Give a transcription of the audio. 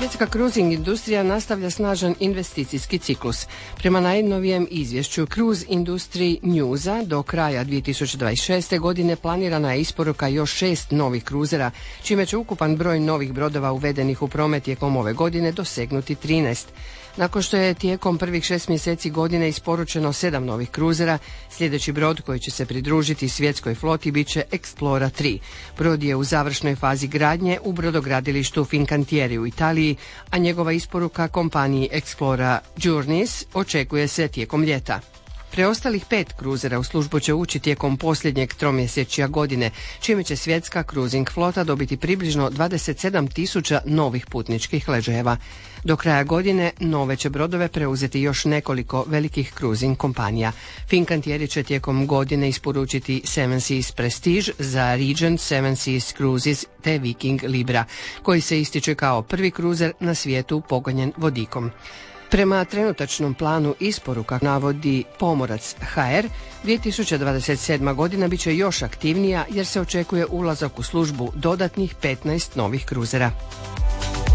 Svjetska cruising industrija nastavlja snažan investicijski ciklus. Prema najnovijem izvješću Cruise Industry Newsa do kraja 2026. godine planirana je isporuka još 6 novih kruzera, čime će ukupan broj novih brodova uvedenih u promet tijekom ove godine dosegnuti 13. Nakon što je tijekom prvih 6 mjeseci godine isporučeno 7 novih kruzera, sljedeći brod koji će se pridružiti svjetskoj floti bit će Explora 3. Brod je u završnoj fazi gradnje u brodogradilištu Fincantieri u Italiji, a njegova isporuka kompaniji Explora Journeys očekuje se tijekom ljeta. Preostalih 5 kruzera u službu će ući tijekom posljednjeg tromjesečja godine, čime će svjetska cruising flota dobiti približno 27.000 novih putničkih ležajeva. Do kraja godine nove će brodove preuzeti još nekoliko velikih cruising kompanija. Fincantieri će tijekom godine isporučiti Seven Seas Prestige za Regent Seven Seas Cruises te Viking Libra, koji se ističe kao prvi kruzer na svijetu pogonjen vodikom. Prema trenutačnom planu isporuka, navodi Pomorac HR, 2027. godina bit će još aktivnija jer se očekuje ulazak u službu dodatnih 15 novih kruzera.